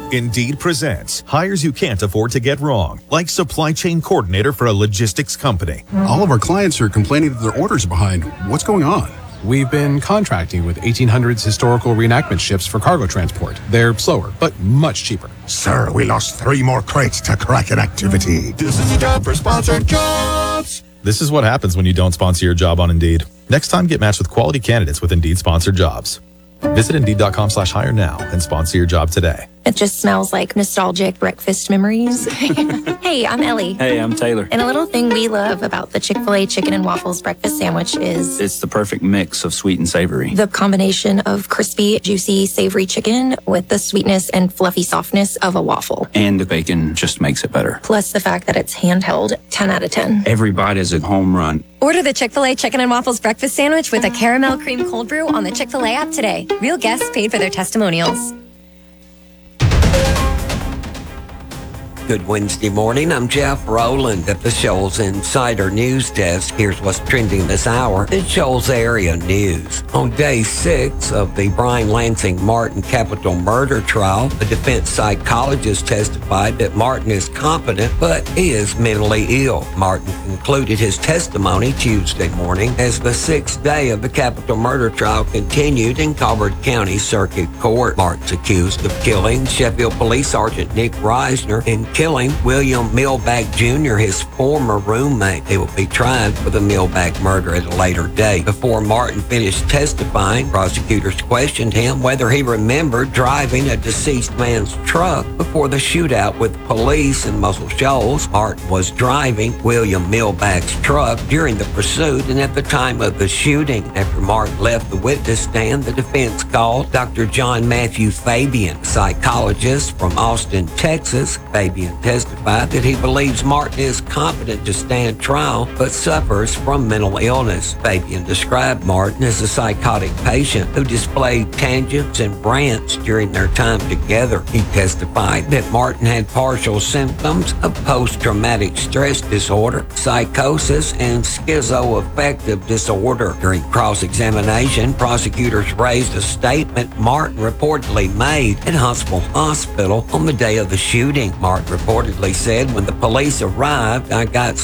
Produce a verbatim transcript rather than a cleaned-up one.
Indeed presents hires you can't afford to get wrong, like supply chain coordinator for a logistics company. All of our clients are complaining that their orders are behind. What's going on? We've been contracting with eighteen hundreds historical reenactment ships for cargo transport. They're slower, but much cheaper. Sir, we lost three more crates to Kraken activity. This is a job for sponsored jobs. This is what happens when you don't sponsor your job on Indeed. Next time, get matched with quality candidates with Indeed sponsored jobs. Visit Indeed.com slash hire now and sponsor your job today. It just smells like nostalgic breakfast memories. Hey, I'm Ellie. Hey, I'm Taylor. And a little thing we love about the Chick-fil-A chicken and waffles breakfast sandwich is it's the perfect mix of sweet and savory. The combination of crispy, juicy, savory chicken with the sweetness and fluffy softness of a waffle. And the bacon just makes it better. Plus the fact that it's handheld, ten out of ten. Every bite is a home run. Order the Chick-fil-A chicken and waffles breakfast sandwich with a caramel cream cold brew on the Chick-fil-A app today. Real guests paid for their testimonials. Good Wednesday morning. I'm Jeff Rowland at the Shoals Insider News Desk. Here's what's trending this hour in Shoals area news. On day six of the Brian Lansing Martin capital murder trial, a defense psychologist testified that Martin is competent, but he is mentally ill. Martin concluded his testimony Tuesday morning as the sixth day of the capital murder trial continued in Colbert County Circuit Court. Martin's accused of killing Sheffield Police Sergeant Nick Reisner and killing William Milbag Junior, his former roommate. He will be tried for the Milbag murder at a later date. Before Martin finished testifying, prosecutors questioned him whether he remembered driving a deceased man's truck before the shootout with police in Muscle Shoals. Martin was driving William Milbag's truck during the pursuit and at the time of the shooting. After Martin left the witness stand, the defense called Doctor John Matthew Fabian, psychologist from Austin, Texas. Fabian testified that he believes Martin is competent to stand trial but suffers from mental illness. Fabian described Martin as a psychotic patient who displayed tangents and rants during their time together. He testified that Martin had partial symptoms of post-traumatic stress disorder, psychosis, and schizoaffective disorder. During cross-examination, prosecutors raised a statement Martin reportedly made at Huntsville Hospital on the day of the shooting. Martin reportedly said, "When the police arrived, I got